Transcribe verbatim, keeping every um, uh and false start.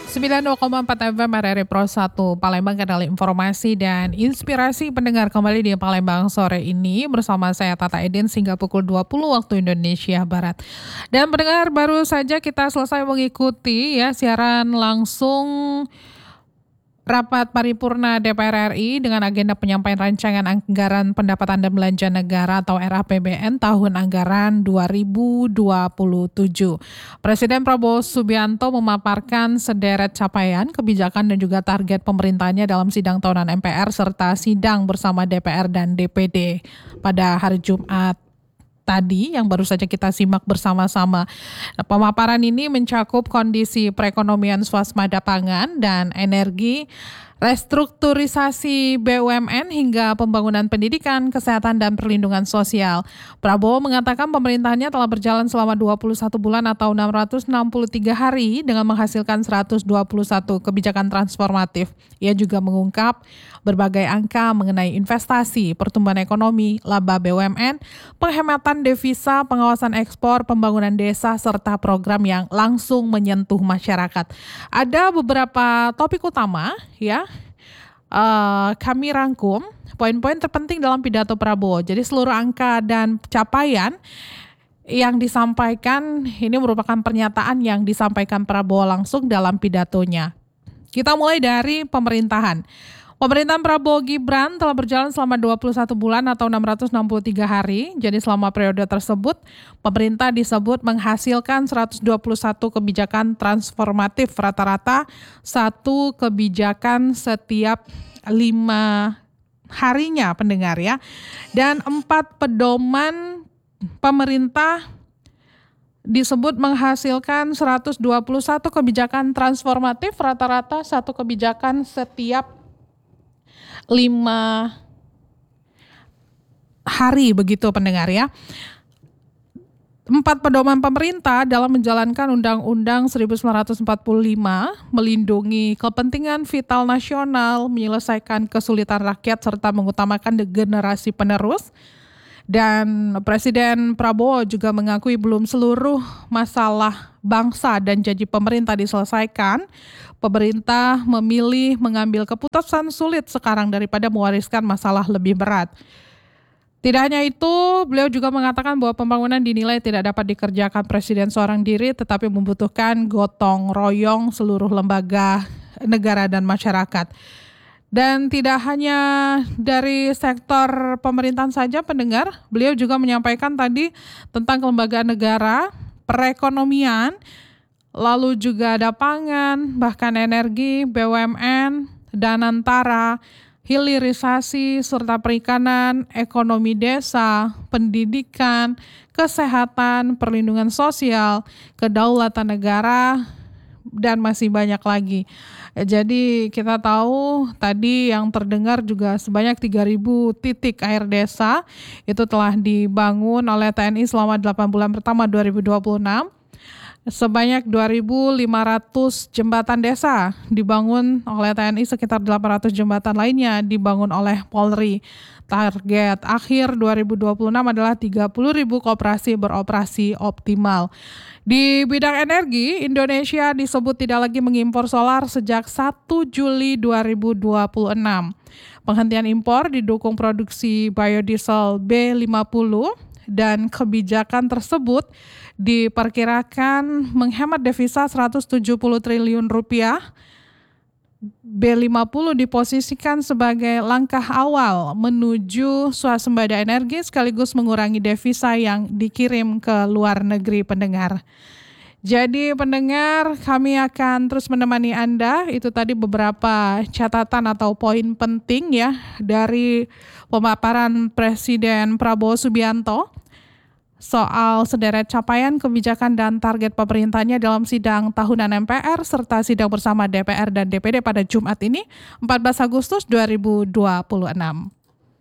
sembilan puluh dua koma empat F M R R I Pro satu Palembang, kanal informasi dan inspirasi pendengar kembali di Palembang sore ini bersama saya Tata Edin hingga pukul dua puluh waktu Indonesia Barat. Dan pendengar, baru saja kita selesai mengikuti ya siaran langsung Rapat Paripurna D P R R I dengan agenda penyampaian rancangan anggaran pendapatan dan belanja negara atau R A P B N tahun anggaran dua ribu dua puluh tujuh. Presiden Prabowo Subianto memaparkan sederet capaian, kebijakan dan juga target pemerintahnya dalam sidang tahunan M P R serta sidang bersama D P R dan D P D pada hari Jumat tadi yang baru saja kita simak bersama-sama. Pemaparan ini mencakup kondisi perekonomian swasembada pangan dan energi, restrukturisasi B U M N hingga pembangunan pendidikan, kesehatan dan perlindungan sosial. Prabowo mengatakan pemerintahnya telah berjalan selama dua puluh satu bulan atau enam ratus enam puluh tiga hari dengan menghasilkan seratus dua puluh satu kebijakan transformatif. Ia juga mengungkap berbagai angka mengenai investasi, pertumbuhan ekonomi, laba B U M N, penghematan devisa, pengawasan ekspor, pembangunan desa, serta program yang langsung menyentuh masyarakat. Ada beberapa topik utama ya, uh, kami rangkum poin-poin terpenting dalam pidato Prabowo. Jadi seluruh angka dan capaian yang disampaikan ini merupakan pernyataan yang disampaikan Prabowo langsung dalam pidatonya. Kita mulai dari pemerintahan. Pemerintahan Prabowo Gibran telah berjalan selama dua puluh satu bulan atau enam ratus enam puluh tiga hari. Jadi selama periode tersebut, pemerintah disebut menghasilkan seratus dua puluh satu kebijakan transformatif, rata-rata satu kebijakan setiap lima harinya pendengar ya. Dan empat pedoman pemerintah disebut menghasilkan seratus dua puluh satu kebijakan transformatif, rata-rata satu kebijakan setiap lima hari begitu pendengar ya. Empat pedoman pemerintah dalam menjalankan Undang-Undang seribu sembilan ratus empat puluh lima, melindungi kepentingan vital nasional, menyelesaikan kesulitan rakyat, serta mengutamakan generasi penerus. Dan Presiden Prabowo juga mengakui belum seluruh masalah bangsa dan janji pemerintah diselesaikan. Pemerintah memilih mengambil keputusan sulit sekarang daripada mewariskan masalah lebih berat. Tidak hanya itu, beliau juga mengatakan bahwa pembangunan dinilai tidak dapat dikerjakan presiden seorang diri, tetapi membutuhkan gotong royong seluruh lembaga negara dan masyarakat. Dan tidak hanya dari sektor pemerintahan saja pendengar, beliau juga menyampaikan tadi tentang kelembagaan negara, perekonomian, lalu juga ada pangan, bahkan energi, B U M N, Danantara, hilirisasi, serta perikanan, ekonomi desa, pendidikan, kesehatan, perlindungan sosial, kedaulatan negara, dan masih banyak lagi. Jadi kita tahu tadi yang terdengar juga sebanyak tiga ribu titik air desa itu telah dibangun oleh T N I selama delapan bulan pertama dua ribu dua puluh enam. Sebanyak dua ribu lima ratus jembatan desa dibangun oleh T N I, sekitar delapan ratus jembatan lainnya dibangun oleh Polri. Target akhir dua ribu dua puluh enam adalah tiga puluh ribu koperasi beroperasi optimal. Di bidang energi, Indonesia disebut tidak lagi mengimpor solar sejak satu Juli dua ribu dua puluh enam. Penghentian impor didukung produksi biodiesel B lima puluh dan kebijakan tersebut diperkirakan menghemat devisa seratus tujuh puluh triliun rupiah. B lima puluh diposisikan sebagai langkah awal menuju swasembada energi sekaligus mengurangi devisa yang dikirim ke luar negeri pendengar. Jadi pendengar, kami akan terus menemani Anda. Itu tadi beberapa catatan atau poin penting ya dari pemaparan Presiden Prabowo Subianto soal sederet capaian, kebijakan dan target pemerintahnya dalam sidang tahunan M P R serta sidang bersama D P R dan D P D pada Jumat ini empat belas Agustus dua ribu dua puluh enam.